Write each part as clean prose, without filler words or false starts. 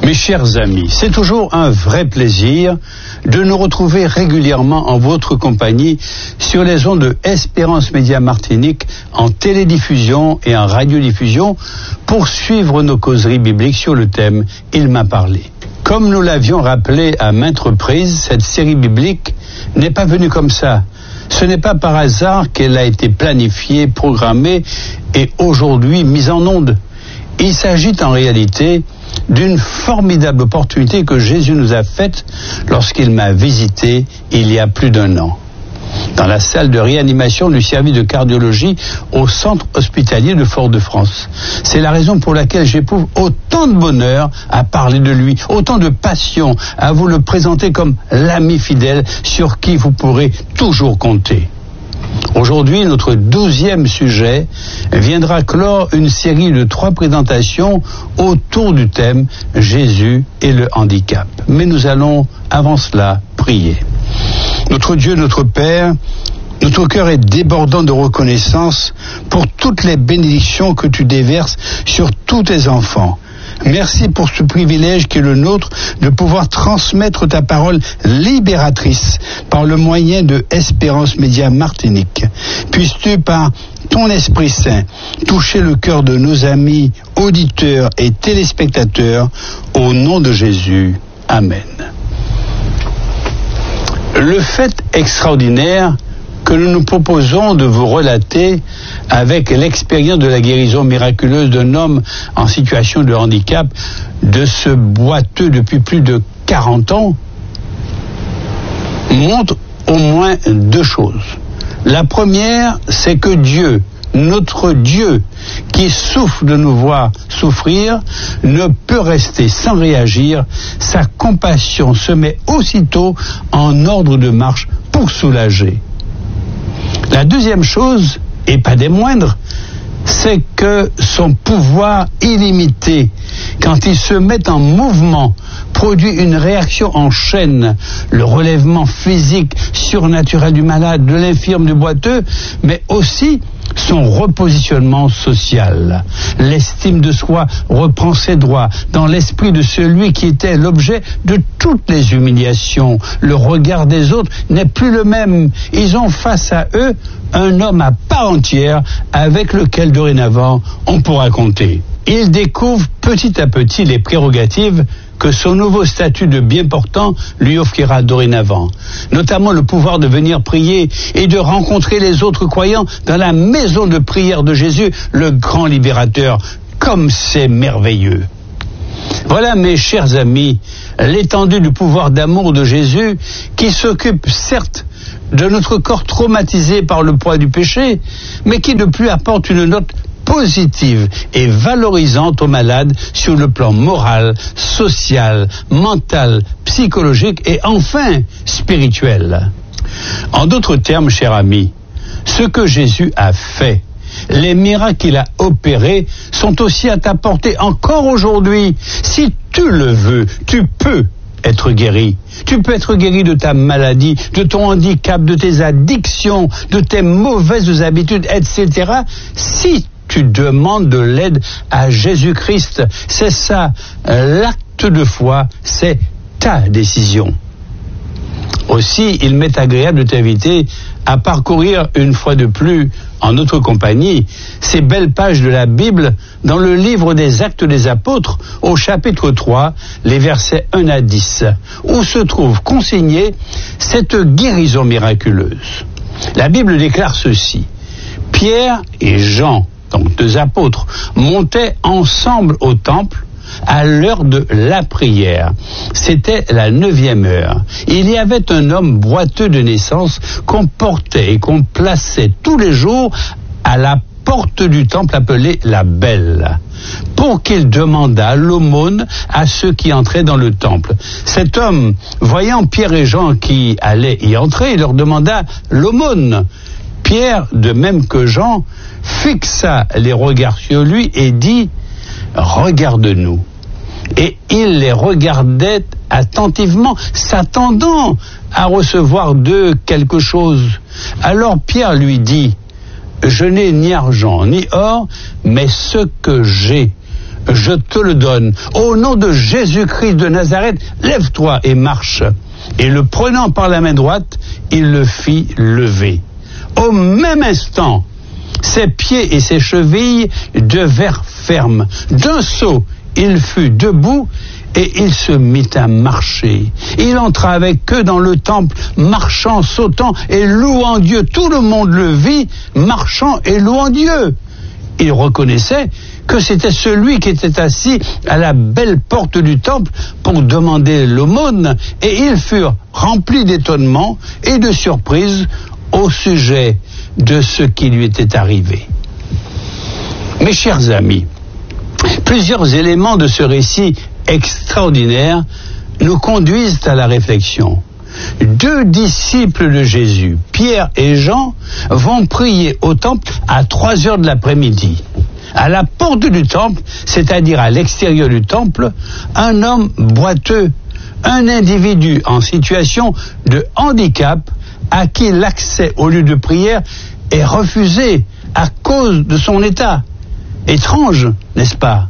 Mes chers amis, c'est toujours un vrai plaisir de nous retrouver régulièrement en votre compagnie sur les ondes de Espérance Média Martinique en télédiffusion et en radiodiffusion pour suivre nos causeries bibliques sur le thème « Il m'a parlé ». Comme nous l'avions rappelé à maintes reprises, cette série biblique n'est pas venue comme ça. Ce n'est pas par hasard qu'elle a été planifiée, programmée et aujourd'hui mise en onde. Il s'agit en réalité d'une formidable opportunité que Jésus nous a faite lorsqu'il m'a visité il y a plus d'1 an. Dans la salle de réanimation du service de cardiologie au centre hospitalier de Fort-de-France. C'est la raison pour laquelle j'éprouve autant de bonheur à parler de lui, autant de passion à vous le présenter comme l'ami fidèle sur qui vous pourrez toujours compter. Aujourd'hui, notre 12e sujet viendra clore une série de 3 présentations autour du thème Jésus et le handicap. Mais nous allons, avant cela, prier. Notre Dieu, notre Père, notre cœur est débordant de reconnaissance pour toutes les bénédictions que tu déverses sur tous tes enfants. Merci pour ce privilège qui est le nôtre de pouvoir transmettre ta parole libératrice par le moyen de Espérance Média Martinique. Puisses-tu, par ton Esprit Saint, toucher le cœur de nos amis, auditeurs et téléspectateurs, au nom de Jésus. Amen. Le fait extraordinaire que nous nous proposons de vous relater avec l'expérience de la guérison miraculeuse d'un homme en situation de handicap, de ce boiteux depuis plus de 40 ans, montre au moins 2 choses. La première, c'est que Dieu, notre Dieu, qui souffre de nous voir souffrir, ne peut rester sans réagir. Sa compassion se met aussitôt en ordre de marche pour soulager. La deuxième chose, et pas des moindres, c'est que son pouvoir illimité, quand il se met en mouvement, produit une réaction en chaîne, le relèvement physique surnaturel du malade, de l'infirme, du boiteux, mais aussi son repositionnement social. L'estime de soi reprend ses droits dans l'esprit de celui qui était l'objet de toutes les humiliations. Le regard des autres n'est plus le même. Ils ont face à eux un homme à part entière avec lequel dorénavant on pourra compter. Il découvre petit à petit les prérogatives que son nouveau statut de bien portant lui offrira dorénavant, notamment le pouvoir de venir prier et de rencontrer les autres croyants dans la maison de prière de Jésus, le grand libérateur. Comme c'est merveilleux! Voilà, mes chers amis, l'étendue du pouvoir d'amour de Jésus qui s'occupe certes de notre corps traumatisé par le poids du péché, mais qui de plus apporte une note positive et valorisante aux malades sur le plan moral, social, mental, psychologique et enfin spirituel. En d'autres termes, cher ami, ce que Jésus a fait, les miracles qu'il a opérés sont aussi à ta portée encore aujourd'hui. Si tu le veux, tu peux être guéri. Tu peux être guéri de ta maladie, de ton handicap, de tes addictions, de tes mauvaises habitudes, etc. Si tu demandes de l'aide à Jésus-Christ. C'est ça, l'acte de foi, c'est ta décision. Aussi, il m'est agréable de t'inviter à parcourir une fois de plus, en notre compagnie, ces belles pages de la Bible dans le livre des Actes des Apôtres, au chapitre 3, les versets 1 à 10, où se trouve consignée cette guérison miraculeuse. La Bible déclare ceci: Pierre et Jean, donc 2 apôtres, montaient ensemble au temple à l'heure de la prière. C'était la 9e heure. Il y avait un homme boiteux de naissance qu'on portait et qu'on plaçait tous les jours à la porte du temple appelée la Belle, pour qu'il demandât l'aumône à ceux qui entraient dans le temple. Cet homme, voyant Pierre et Jean qui allaient y entrer, il leur demanda l'aumône. Pierre, de même que Jean, fixa les regards sur lui et dit « Regarde-nous ». Et il les regardait attentivement, s'attendant à recevoir d'eux quelque chose. Alors Pierre lui dit « Je n'ai ni argent ni or, mais ce que j'ai, je te le donne. Au nom de Jésus-Christ de Nazareth, lève-toi et marche. Et le prenant par la main droite, il le fit lever. Au même instant, ses pieds et ses chevilles devinrent fermes. D'un saut, il fut debout et il se mit à marcher. Il entra avec eux dans le temple, marchant, sautant et louant Dieu. Tout le monde le vit, marchant et louant Dieu. Il reconnaissait que c'était celui qui était assis à la belle porte du temple pour demander l'aumône, et ils furent remplis d'étonnement et de surprise au sujet de ce qui lui était arrivé. Mes chers amis, plusieurs éléments de ce récit extraordinaire nous conduisent à la réflexion. 2 disciples de Jésus, Pierre et Jean, vont prier au temple à 3 heures de l'après-midi. À la porte du temple, c'est-à-dire à l'extérieur du temple, un homme boiteux, un individu en situation de handicap à qui l'accès au lieu de prière est refusé à cause de son état. Étrange, n'est-ce pas?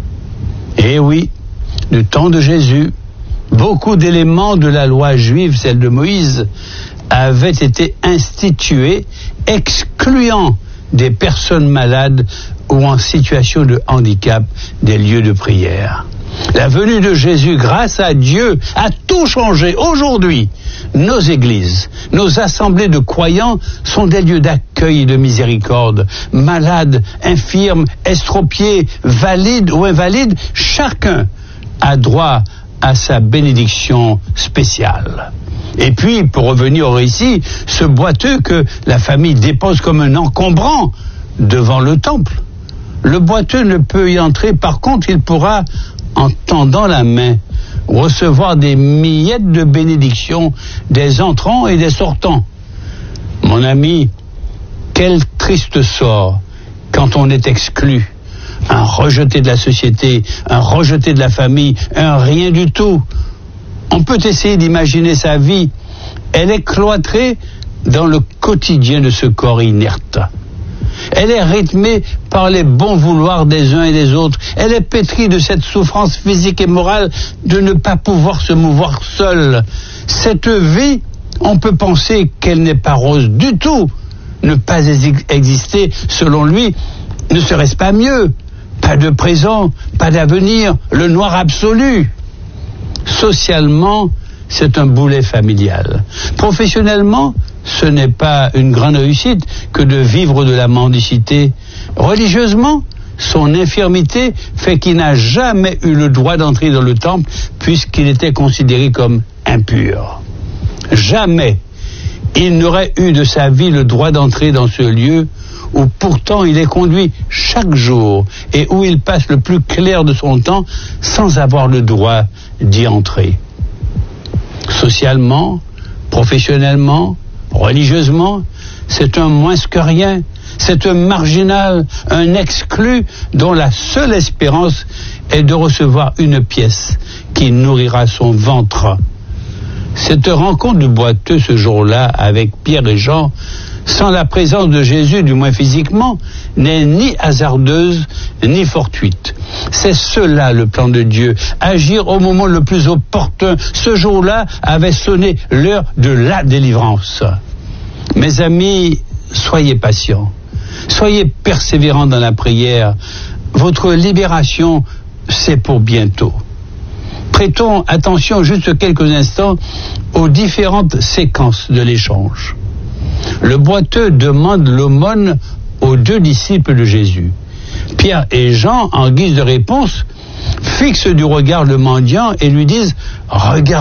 Eh oui, du temps de Jésus, beaucoup d'éléments de la loi juive, celle de Moïse, avaient été institués, excluant des personnes malades ou en situation de handicap des lieux de prière. La venue de Jésus, grâce à Dieu, a tout changé. Aujourd'hui, nos églises, nos assemblées de croyants sont des lieux d'accueil et de miséricorde. Malades, infirmes, estropiés, valides ou invalides, chacun a droit à sa bénédiction spéciale. Et puis, pour revenir au récit, ce boiteux que la famille dépose comme un encombrant devant le temple, le boiteux ne peut y entrer. Par contre, il pourra, en tendant la main, recevoir des miettes de bénédiction des entrants et des sortants. Mon ami, quel triste sort quand on est exclu, un rejeté de la société, un rejeté de la famille, un rien du tout. On peut essayer d'imaginer sa vie. Elle est cloîtrée dans le quotidien de ce corps inerte. Elle est rythmée par les bons vouloirs des uns et des autres. Elle est pétrie de cette souffrance physique et morale de ne pas pouvoir se mouvoir seule. Cette vie, on peut penser qu'elle n'est pas rose du tout. Ne pas exister, selon lui, ne serait-ce pas mieux? Pas de présent, pas d'avenir, le noir absolu. Socialement, c'est un boulet familial. Professionnellement, ce n'est pas une grande réussite que de vivre de la mendicité. Religieusement, son infirmité fait qu'il n'a jamais eu le droit d'entrer dans le temple puisqu'il était considéré comme impur. Jamais il n'aurait eu de sa vie le droit d'entrer dans ce lieu où pourtant il est conduit chaque jour et où il passe le plus clair de son temps sans avoir le droit d'y entrer. Socialement, professionnellement, religieusement, c'est un moins que rien, c'est un marginal, un exclu dont la seule espérance est de recevoir une pièce qui nourrira son ventre. Cette rencontre du boiteux ce jour-là avec Pierre et Jean, sans la présence de Jésus, du moins physiquement, n'est ni hasardeuse ni fortuite. C'est cela le plan de Dieu, agir au moment le plus opportun. Ce jour-là avait sonné l'heure de la délivrance. Mes amis, soyez patients, soyez persévérants dans la prière. Votre libération, c'est pour bientôt. Prêtons attention juste quelques instants aux différentes séquences de l'échange. Le boiteux demande l'aumône aux 2 disciples de Jésus. Pierre et Jean, en guise de réponse, fixent du regard le mendiant et lui disent « Regarde-nous »,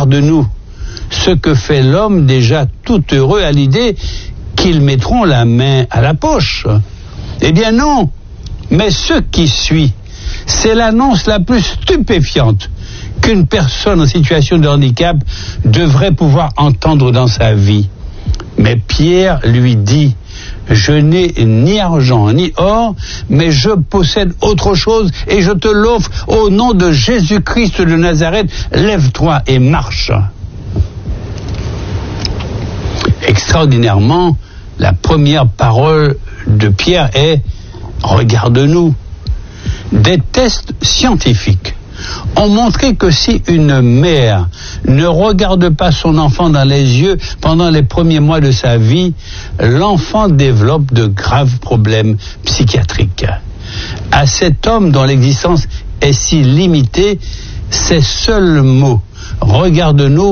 ce que fait l'homme déjà tout heureux à l'idée qu'ils mettront la main à la poche. Eh bien non, mais ce qui suit, c'est l'annonce la plus stupéfiante qu'une personne en situation de handicap devrait pouvoir entendre dans sa vie. Mais Pierre lui dit, je n'ai ni argent ni or, mais je possède autre chose et je te l'offre au nom de Jésus-Christ de Nazareth, lève-toi et marche. Extraordinairement, la première parole de Pierre est, regarde-nous. Des tests scientifiques ont montré que si une mère ne regarde pas son enfant dans les yeux pendant les premiers mois de sa vie, l'enfant développe de graves problèmes psychiatriques. À cet homme dont l'existence est si limitée, ces seuls mots « regarde-nous »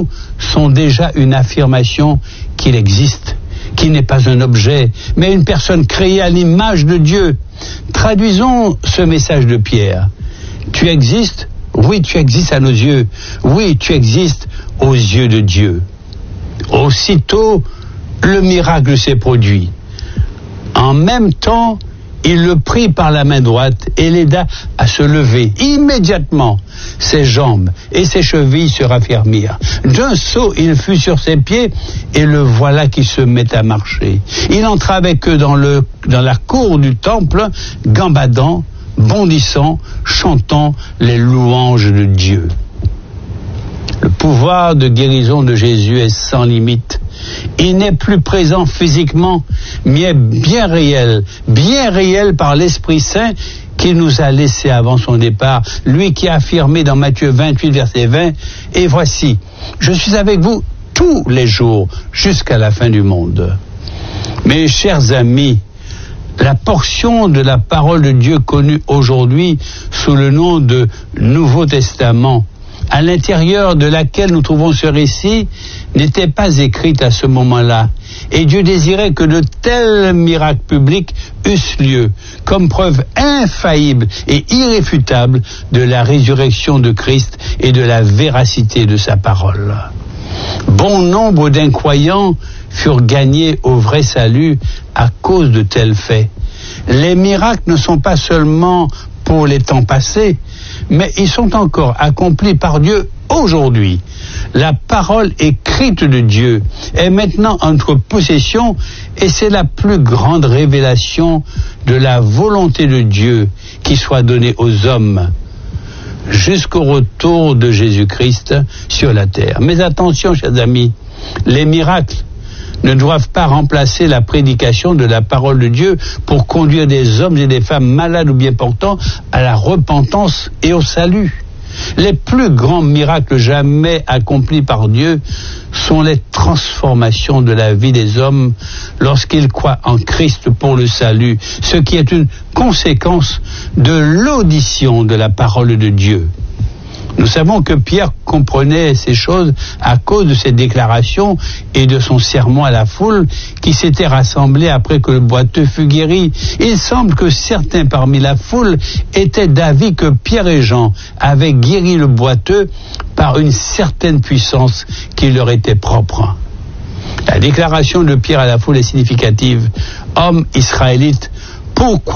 sont déjà une affirmation qu'il existe, qu'il n'est pas un objet, mais une personne créée à l'image de Dieu. Traduisons ce message de Pierre. Tu existes? Oui, tu existes à nos yeux. Oui, tu existes aux yeux de Dieu. Aussitôt, le miracle s'est produit. En même temps, il le prit par la main droite et l'aida à se lever. Immédiatement, ses jambes et ses chevilles se raffermirent. D'un saut, il fut sur ses pieds et le voilà qui se met à marcher. Il entra avec eux dans la cour du temple, gambadant, bondissant, chantant les louanges de Dieu. Le pouvoir de guérison de Jésus est sans limite. Il n'est plus présent physiquement, mais bien réel par l'Esprit Saint qu'il nous a laissé avant son départ. Lui qui a affirmé dans Matthieu 28, verset 20, « Et voici, je suis avec vous tous les jours jusqu'à la fin du monde. » Mes chers amis, la portion de la parole de Dieu connue aujourd'hui sous le nom de Nouveau Testament, à l'intérieur de laquelle nous trouvons ce récit, n'était pas écrite à ce moment-là. Et Dieu désirait que de tels miracles publics eussent lieu, comme preuve infaillible et irréfutable de la résurrection de Christ et de la véracité de sa parole. Bon nombre d'incroyants furent gagnés au vrai salut à cause de tels faits. Les miracles ne sont pas seulement pour les temps passés, mais ils sont encore accomplis par Dieu aujourd'hui. La parole écrite de Dieu est maintenant en notre possession et c'est la plus grande révélation de la volonté de Dieu qui soit donnée aux hommes jusqu'au retour de Jésus-Christ sur la terre. Mais attention, chers amis, les miracles ne doivent pas remplacer la prédication de la parole de Dieu pour conduire des hommes et des femmes malades ou bien portants à la repentance et au salut. Les plus grands miracles jamais accomplis par Dieu sont les transformations de la vie des hommes lorsqu'ils croient en Christ pour le salut, ce qui est une conséquence de l'audition de la parole de Dieu. Nous savons que Pierre comprenait ces choses à cause de ses déclarations et de son sermon à la foule qui s'était rassemblée après que le boiteux fut guéri. Il semble que certains parmi la foule étaient d'avis que Pierre et Jean avaient guéri le boiteux par une certaine puissance qui leur était propre. La déclaration de Pierre à la foule est significative. Hommes israélites, pourquoi